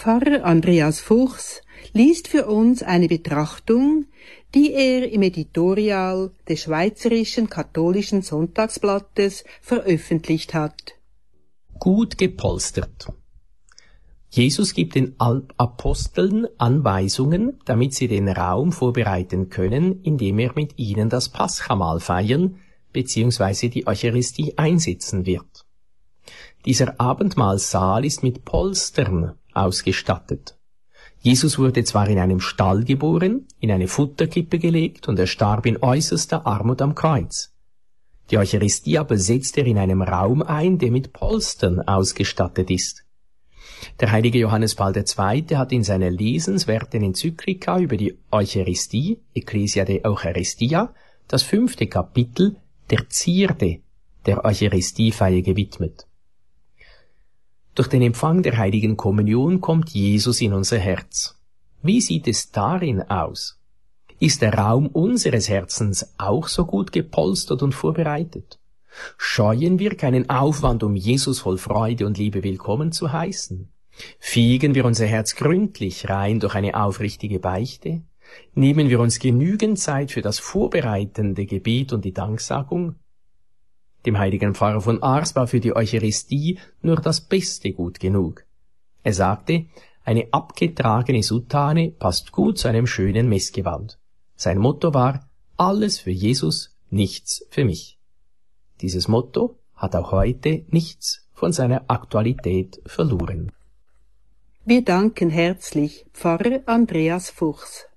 Pfarrer Andreas Fuchs liest für uns eine Betrachtung, die er im Editorial des Schweizerischen Katholischen Sonntagsblattes veröffentlicht hat. Gut gepolstert. Jesus gibt den Aposteln Anweisungen, damit sie den Raum vorbereiten können, indem er mit ihnen das Paschamahl feiern bzw. die Eucharistie einsetzen wird. Dieser Abendmahlsaal ist mit Polstern ausgestattet. Jesus wurde zwar in einem Stall geboren, in eine Futterkrippe gelegt und er starb in äußerster Armut am Kreuz. Die Eucharistie aber setzt er in einem Raum ein, der mit Polstern ausgestattet ist. Der heilige Johannes Paul II. Hat in seiner lesenswerten Enzyklika über die Eucharistie, Ecclesia de Eucharistia, das 5. Kapitel der Zierde der Eucharistiefeier gewidmet. Durch den Empfang der heiligen Kommunion kommt Jesus in unser Herz. Wie sieht es darin aus? Ist der Raum unseres Herzens auch so gut gepolstert und vorbereitet? Scheuen wir keinen Aufwand, um Jesus voll Freude und Liebe willkommen zu heißen? Fegen wir unser Herz gründlich rein durch eine aufrichtige Beichte? Nehmen wir uns genügend Zeit für das vorbereitende Gebet und die Danksagung? Dem heiligen Pfarrer von Ars war für die Eucharistie nur das Beste gut genug. Er sagte, eine abgetragene Soutane passt gut zu einem schönen Messgewand. Sein Motto war, alles für Jesus, nichts für mich. Dieses Motto hat auch heute nichts von seiner Aktualität verloren. Wir danken herzlich Pfarrer Andreas Fuchs.